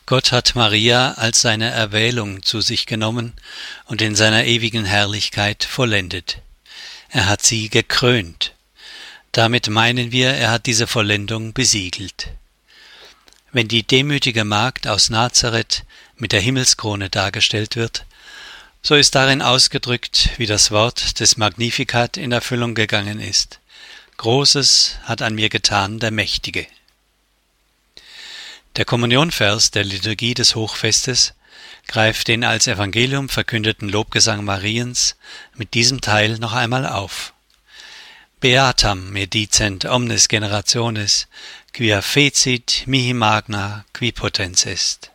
Gott hat Maria als seine Erwählung zu sich genommen und in seiner ewigen Herrlichkeit vollendet. Er hat sie gekrönt. Damit meinen wir, er hat diese Vollendung besiegelt. Wenn die demütige Magd aus Nazareth mit der Himmelskrone dargestellt wird, so ist darin ausgedrückt, wie das Wort des Magnificat in Erfüllung gegangen ist. Großes hat an mir getan der Mächtige. Der Kommunionvers der Liturgie des Hochfestes greift den als Evangelium verkündeten Lobgesang Mariens mit diesem Teil noch einmal auf. Beatam me dicent omnes generationes, quia fecit mihi magna qui potens est.